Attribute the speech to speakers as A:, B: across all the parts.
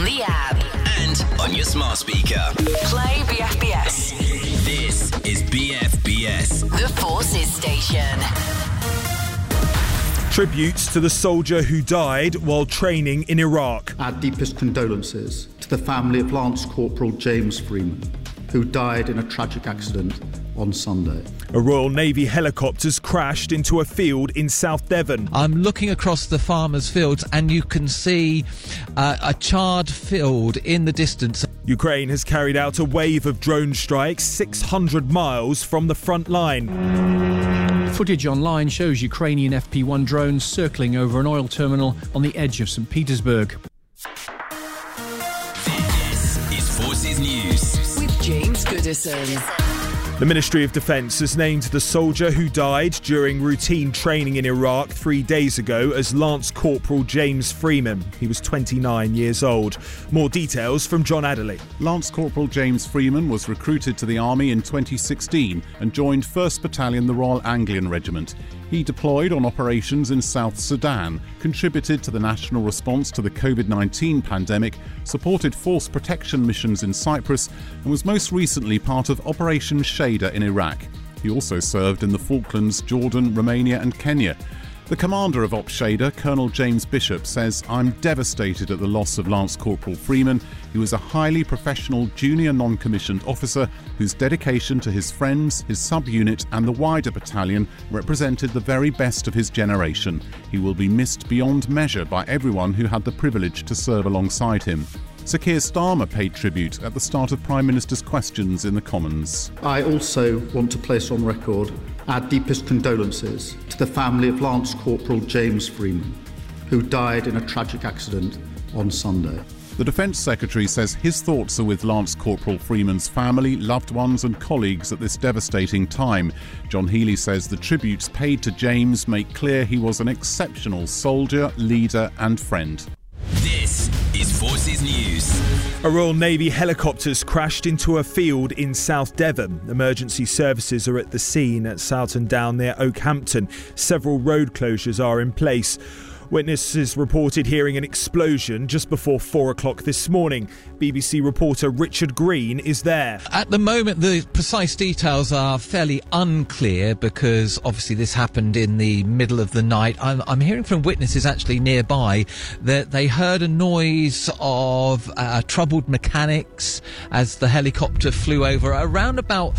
A: the app.
B: And on your smart speaker.
A: Play BFBS.
B: This is BFBS.
A: The Forces Station.
C: Tributes to the soldier who died while training in Iraq.
D: Our deepest condolences to the family of Lance Corporal James Freeman, who died in a tragic accident on Sunday.
C: A Royal Navy helicopter's crashed into a field in South Devon.
E: I'm looking across the farmers' fields and you can see a charred field in the distance.
C: Ukraine has carried out a wave of drone strikes 600 miles from the front line.
F: Footage online shows Ukrainian FP-1 drones circling over an oil terminal on the edge of St. Petersburg.
B: This is Forces News.
A: With James Goodison.
C: The Ministry of Defence has named the soldier who died during routine training in Iraq 3 days ago as Lance Corporal James Freeman. He was 29 years old. More details from John Adderley.
G: Lance Corporal James Freeman was recruited to the Army in 2016 and joined 1st Battalion, the Royal Anglian Regiment. He deployed on operations in South Sudan, contributed to the national response to the COVID-19 pandemic, supported force protection missions in Cyprus, and was most recently part of Operation Shader in Iraq. He also served in the Falklands, Jordan, Romania and Kenya. The commander of Op Shader, Colonel James Bishop, says, "I'm devastated at the loss of Lance Corporal Freeman. He was a highly professional junior non-commissioned officer whose dedication to his friends, his sub-unit and the wider battalion represented the very best of his generation. He will be missed beyond measure by everyone who had the privilege to serve alongside him." Sir Keir Starmer paid tribute at the start of Prime Minister's questions in the Commons.
D: I also want to place on record our deepest condolences to the family of Lance Corporal James Freeman, who died in a tragic accident on Sunday.
G: The Defence Secretary says his thoughts are with Lance Corporal Freeman's family, loved ones and colleagues at this devastating time. John Healey says the tributes paid to James make clear he was an exceptional soldier, leader and friend.
B: This is Forces News.
C: A Royal Navy helicopter's crashed into a field in South Devon. Emergency services are at the scene at Soughton Down near Oakhampton. Several road closures are in place. Witnesses reported hearing an explosion just before 4 o'clock this morning. BBC reporter Richard Green is there.
E: At the moment, the precise details are fairly unclear because obviously this happened in the middle of the night. I'm hearing from witnesses actually nearby that they heard a noise of troubled mechanics as the helicopter flew over around about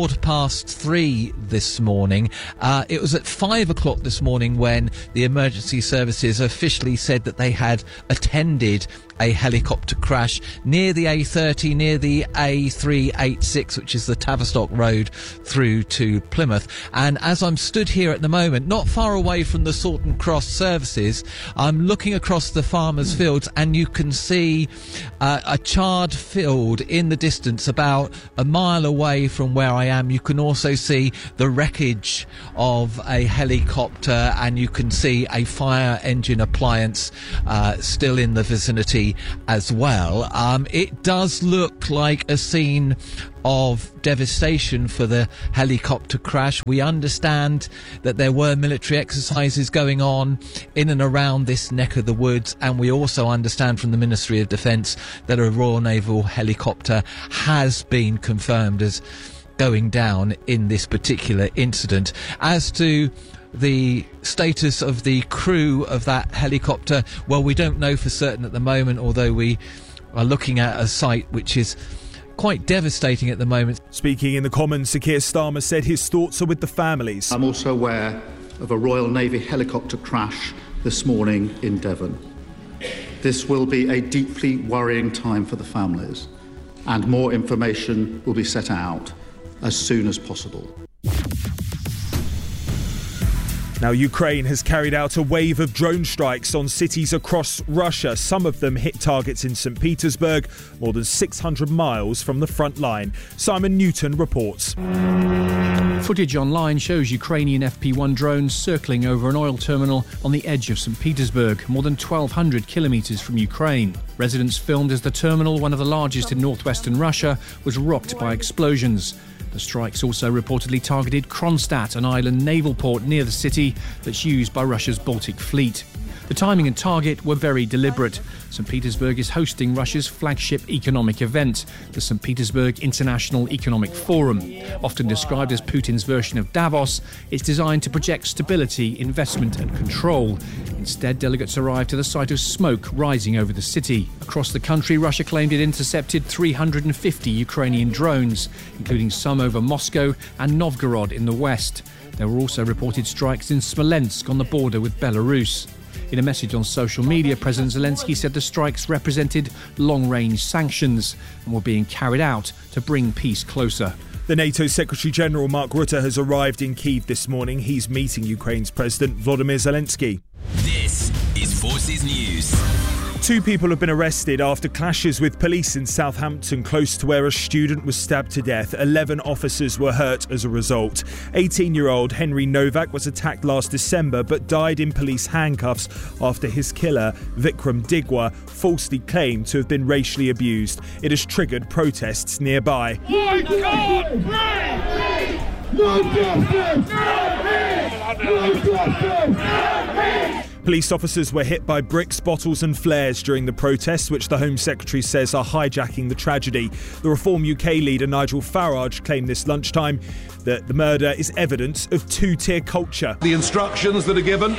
E: 3:15 this morning. It was at 5 o'clock this morning when the emergency services officially said that they had attended a helicopter crash near the A30, near the A386, which is the Tavistock Road through to Plymouth. And as I'm stood here at the moment, not far away from the Sawton Cross services, I'm looking across the farmers' fields and you can see a charred field in the distance about a mile away from where I am. You can also see the wreckage of a helicopter and you can see a fire engine appliance still in the vicinity as well. It does look like a scene of devastation for the helicopter crash. We understand that there were military exercises going on in and around this neck of the woods, and we also understand from the Ministry of Defence that a Royal Naval helicopter has been confirmed as going down in this particular incident. As to the status of the crew of that helicopter, well, we don't know for certain at the moment, although we are looking at a site which is quite devastating at the moment.
C: Speaking in the Commons, Sir Keir Starmer said his thoughts are with the families.
D: I'm also aware of a Royal Navy helicopter crash this morning in Devon. This will be a deeply worrying time for the families, and more information will be set out as soon as possible.
C: Now, Ukraine has carried out a wave of drone strikes on cities across Russia. Some of them hit targets in St. Petersburg, more than 600 miles from the front line. Simon Newton reports.
F: Footage online shows Ukrainian FP-1 drones circling over an oil terminal on the edge of St. Petersburg, more than 1,200 kilometres from Ukraine. Residents filmed as the terminal, one of the largest in northwestern Russia, was rocked by explosions. The strikes also reportedly targeted Kronstadt, an island naval port near the city that's used by Russia's Baltic Fleet. The timing and target were very deliberate. St. Petersburg is hosting Russia's flagship economic event, the St. Petersburg International Economic Forum. Often described as Putin's version of Davos, it's designed to project stability, investment and control. Instead, delegates arrived to the sight of smoke rising over the city. Across the country, Russia claimed it intercepted 350 Ukrainian drones, including some over Moscow and Novgorod in the west. There were also reported strikes in Smolensk on the border with Belarus. In a message on social media, President Zelensky said the strikes represented long-range sanctions and were being carried out to bring peace closer.
C: The NATO Secretary-General Mark Rutte has arrived in Kyiv this morning. He's meeting Ukraine's President Volodymyr Zelensky.
B: This is Forces News.
C: 2 people have been arrested after clashes with police in Southampton, close to where a student was stabbed to death. 11 officers were hurt as a result. 18-year-old Henry Novak was attacked last December but died in police handcuffs after his killer, Vikram Digwa, falsely claimed to have been racially abused. It has triggered protests nearby.
H: My God! Free! No justice! No justice!
C: Police officers were hit by bricks, bottles and flares during the protests, which the Home Secretary says are hijacking the tragedy. The Reform UK leader Nigel Farage claimed this lunchtime that the murder is evidence of two-tier culture.
I: The instructions that are given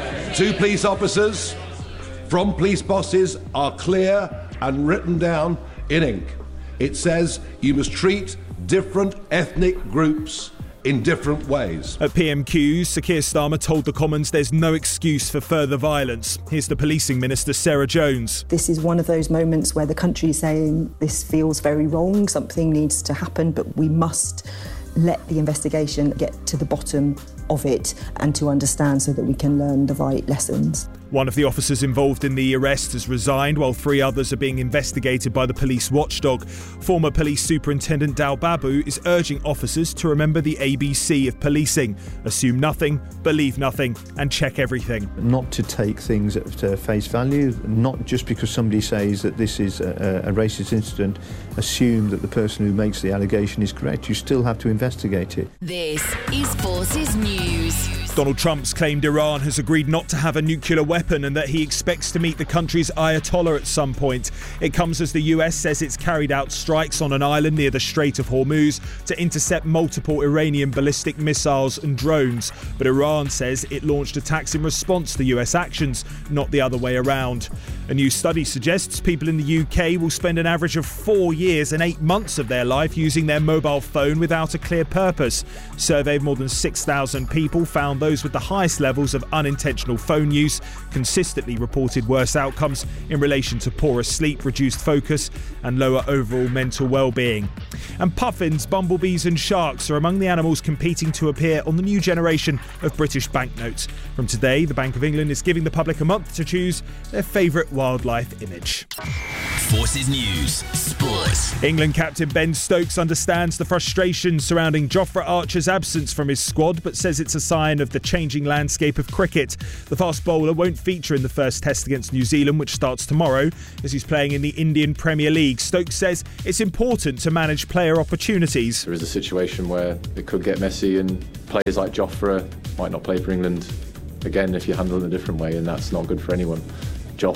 I: to police officers from police bosses are clear and written down in ink. It says you must treat different ethnic groups in different ways.
C: At PMQs, Sir Keir Starmer told the Commons there's no excuse for further violence. Here's the Policing Minister, Sarah Jones.
J: This is one of those moments where the country is saying this feels very wrong, something needs to happen, but we must let the investigation get to the bottom of it and to understand so that we can learn the right lessons.
C: One of the officers involved in the arrest has resigned, while 3 others are being investigated by the police watchdog. Former Police Superintendent Dal Babu is urging officers to remember the ABC of policing. Assume nothing, believe nothing, and check everything.
K: Not to take things at face value, not just because somebody says that this is a racist incident, assume that the person who makes the allegation is correct. You still have to investigate it.
A: This is Forces News.
C: Donald Trump's claimed Iran has agreed not to have a nuclear weapon and that he expects to meet the country's Ayatollah at some point. It comes as the US says it's carried out strikes on an island near the Strait of Hormuz to intercept multiple Iranian ballistic missiles and drones. But Iran says it launched attacks in response to US actions, not the other way around. A new study suggests people in the UK will spend an average of 4 years and 8 months of their life using their mobile phone without a clear purpose. A survey of more than 6,000 people found those with the highest levels of unintentional phone use consistently reported worse outcomes in relation to poorer sleep, reduced focus and lower overall mental well-being. And puffins, bumblebees and sharks are among the animals competing to appear on the new generation of British banknotes. From today, the Bank of England is giving the public a month to choose their favourite wildlife image.
B: Forces News Sports.
C: England captain Ben Stokes understands the frustration surrounding Jofra Archer's absence from his squad, but says it's a sign of the changing landscape of cricket. The fast bowler won't feature in the first test against New Zealand, which starts tomorrow, as he's playing in the Indian Premier League. Stokes says it's important to manage player opportunities.
L: There is a situation where it could get messy and players like Jofra might not play for England again if you handle it a different way, and that's not good for anyone. Joff,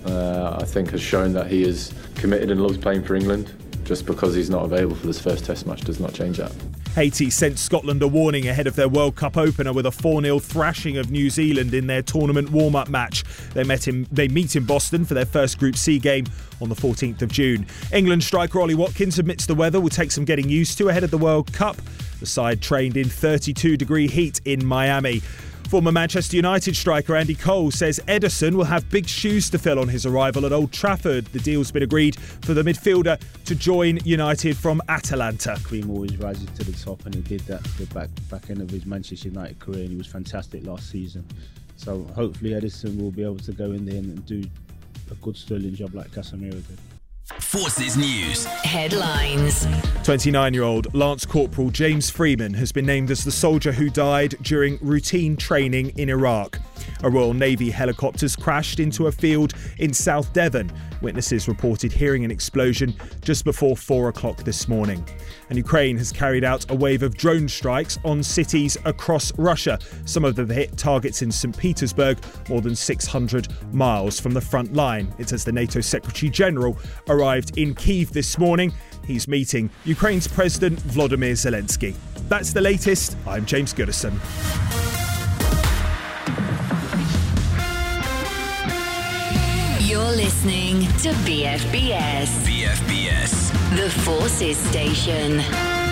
L: I think, has shown that he is committed and loves playing for England. Just because he's not available for this first test match does not change that.
C: Haiti sent Scotland a warning ahead of their World Cup opener with a 4-0 thrashing of New Zealand in their tournament warm-up match. They meet in Boston for their first Group C game on the 14th of June. England striker Ollie Watkins admits the weather will take some getting used to ahead of the World Cup. The side trained in 32-degree heat in Miami. Former Manchester United striker Andy Cole says Ederson will have big shoes to fill on his arrival at Old Trafford. The deal's been agreed for the midfielder to join United from Atalanta.
M: Cream always rises to the top, and he did that at the back end of his Manchester United career, and he was fantastic last season. So hopefully Ederson will be able to go in there and do a good sterling job like Casemiro did.
B: Forces News
A: Headlines.
C: 29-year-old Lance Corporal James Freeman has been named as the soldier who died during routine training in Iraq. A Royal Navy helicopter's crashed into a field in South Devon. Witnesses reported hearing an explosion just before 4 o'clock this morning. And Ukraine has carried out a wave of drone strikes on cities across Russia. Some of them hit targets in St. Petersburg, more than 600 miles from the front line. It says the NATO Secretary General arrived in Kyiv this morning. He's meeting Ukraine's President Volodymyr Zelensky. That's the latest. I'm James Goodison.
A: You're listening to BFBS.
B: BFBS.
A: The Forces Station.